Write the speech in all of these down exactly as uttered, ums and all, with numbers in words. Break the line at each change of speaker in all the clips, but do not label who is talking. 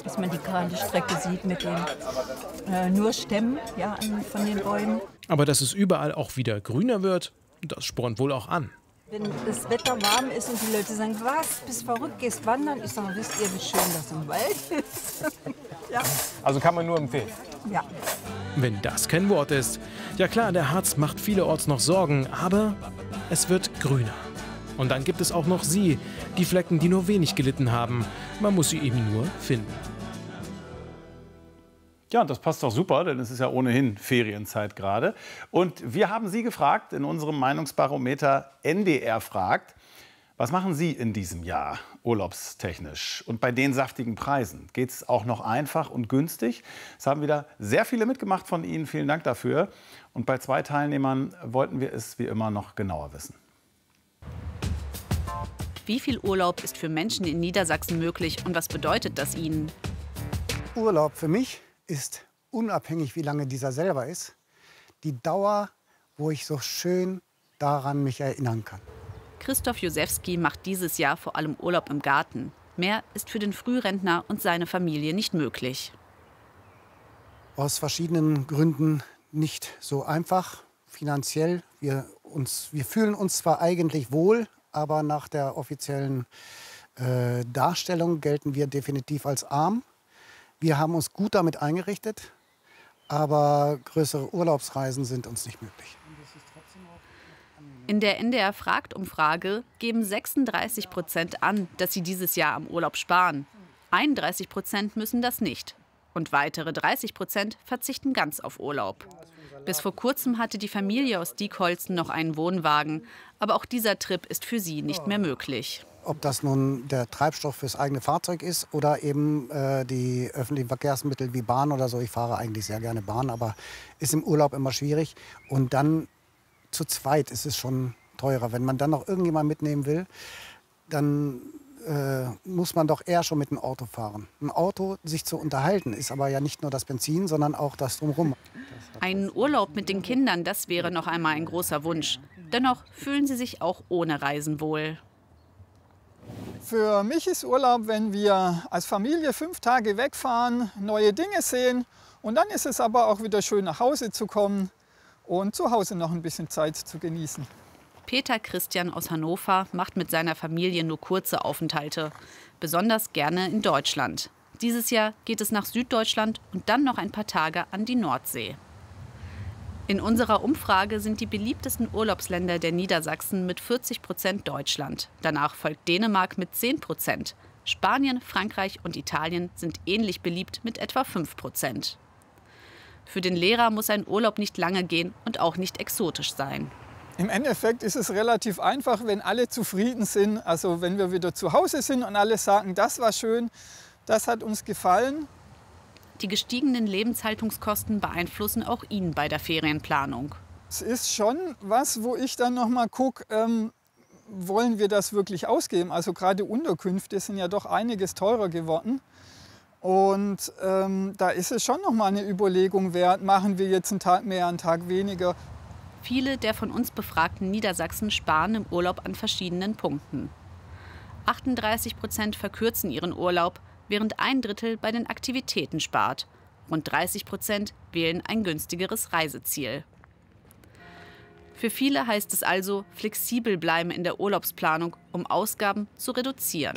dass man die kahle Strecke sieht mit den äh, nur Stämmen, ja, an, von den Bäumen.
Aber dass es überall auch wieder grüner wird, das spornt wohl auch an.
Wenn das Wetter warm ist und die Leute sagen, was, bist verrückt, gehst wandern? Ich sage, wisst ihr, wie schön das im Wald ist? Ja.
Also kann man nur empfehlen.
Ja.
Wenn das kein Wort ist. Ja klar, der Harz macht vielerorts noch Sorgen, aber es wird grüner. Und dann gibt es auch noch sie, die Flecken, die nur wenig gelitten haben. Man muss sie eben nur finden.
Ja, das passt doch super, denn es ist ja ohnehin Ferienzeit gerade. Und wir haben Sie gefragt in unserem Meinungsbarometer N D R fragt, was machen Sie in diesem Jahr urlaubstechnisch? Und bei den saftigen Preisen geht es auch noch einfach und günstig? Es haben wieder sehr viele mitgemacht von Ihnen. Vielen Dank dafür. Und bei zwei Teilnehmern wollten wir es wie immer noch genauer wissen.
Wie viel Urlaub ist für Menschen in Niedersachsen möglich und was bedeutet das ihnen?
Urlaub für mich ist unabhängig, wie lange dieser selber ist, die Dauer, wo ich so schön daran mich erinnern kann.
Christoph Josewski macht dieses Jahr vor allem Urlaub im Garten. Mehr ist für den Frührentner und seine Familie nicht möglich.
Aus verschiedenen Gründen nicht so einfach. Finanziell, wir, uns, wir fühlen uns zwar eigentlich wohl, aber nach der offiziellen äh, Darstellung gelten wir definitiv als arm. Wir haben uns gut damit eingerichtet, aber größere Urlaubsreisen sind uns nicht möglich.
In der N D R-Fragt-Umfrage geben sechsunddreißig Prozent an, dass sie dieses Jahr am Urlaub sparen. einunddreißig Prozent müssen das nicht. Und weitere dreißig Prozent verzichten ganz auf Urlaub. Bis vor kurzem hatte die Familie aus Diekholzen noch einen Wohnwagen. Aber auch dieser Trip ist für sie nicht mehr möglich.
Ob das nun der Treibstoff fürs eigene Fahrzeug ist oder eben äh, die öffentlichen Verkehrsmittel wie Bahn oder so. Ich fahre eigentlich sehr gerne Bahn, aber ist im Urlaub immer schwierig. Und dann zu zweit ist es schon teurer. Wenn man dann noch irgendjemand mitnehmen will, dann äh, muss man doch eher schon mit dem Auto fahren. Ein Auto, sich zu unterhalten, ist aber ja nicht nur das Benzin, sondern auch das Drumherum.
Einen Urlaub mit den Kindern, das wäre noch einmal ein großer Wunsch. Dennoch fühlen sie sich auch ohne Reisen wohl.
Für mich ist Urlaub, wenn wir als Familie fünf Tage wegfahren, neue Dinge sehen. Und dann ist es aber auch wieder schön, nach Hause zu kommen und zu Hause noch ein bisschen Zeit zu genießen.
Peter Christian aus Hannover macht mit seiner Familie nur kurze Aufenthalte. Besonders gerne in Deutschland. Dieses Jahr geht es nach Süddeutschland und dann noch ein paar Tage an die Nordsee. In unserer Umfrage sind die beliebtesten Urlaubsländer der Niedersachsen mit vierzig Prozent Deutschland. Danach folgt Dänemark mit zehn Prozent. Spanien, Frankreich und Italien sind ähnlich beliebt mit etwa fünf Prozent. Für den Lehrer muss ein Urlaub nicht lange gehen und auch nicht exotisch sein.
Im Endeffekt ist es relativ einfach, wenn alle zufrieden sind. Also wenn wir wieder zu Hause sind und alle sagen, das war schön, das hat uns gefallen.
Die gestiegenen Lebenshaltungskosten beeinflussen auch ihn bei der Ferienplanung.
Es ist schon was, wo ich dann noch mal gucke, ähm, wollen wir das wirklich ausgeben? Also gerade Unterkünfte sind ja doch einiges teurer geworden. Und ähm, da ist es schon noch mal eine Überlegung wert, machen wir jetzt einen Tag mehr, einen Tag weniger.
Viele der von uns befragten Niedersachsen sparen im Urlaub an verschiedenen Punkten. achtunddreißig Prozent verkürzen ihren Urlaub, während ein Drittel bei den Aktivitäten spart. Rund dreißig Prozent wählen ein günstigeres Reiseziel. Für viele heißt es also, flexibel bleiben in der Urlaubsplanung, um Ausgaben zu reduzieren.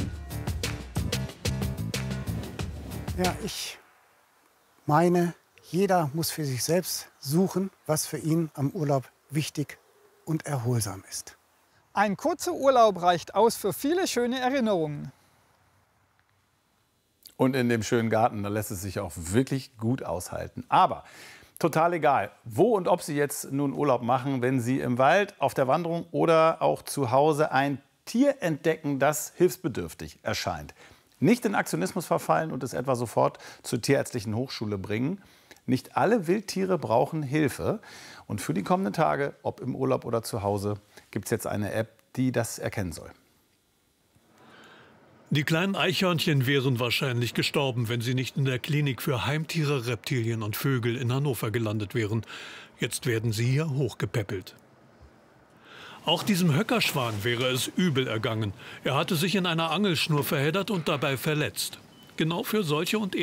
Ja, ich meine, jeder muss für sich selbst suchen, was für ihn am Urlaub wichtig und erholsam ist.
Ein kurzer Urlaub reicht aus für viele schöne Erinnerungen.
Und in dem schönen Garten, da lässt es sich auch wirklich gut aushalten. Aber total egal, wo und ob Sie jetzt nun Urlaub machen, wenn Sie im Wald, auf der Wanderung oder auch zu Hause ein Tier entdecken, das hilfsbedürftig erscheint. Nicht in Aktionismus verfallen und es etwa sofort zur Tierärztlichen Hochschule bringen. Nicht alle Wildtiere brauchen Hilfe. Und für die kommenden Tage, ob im Urlaub oder zu Hause, gibt es jetzt eine App, die das erkennen soll.
Die kleinen Eichhörnchen wären wahrscheinlich gestorben, wenn sie nicht in der Klinik für Heimtiere, Reptilien und Vögel in Hannover gelandet wären. Jetzt werden sie hier hochgepäppelt. Auch diesem Höckerschwan wäre es übel ergangen. Er hatte sich in einer Angelschnur verheddert und dabei verletzt. Genau für solche und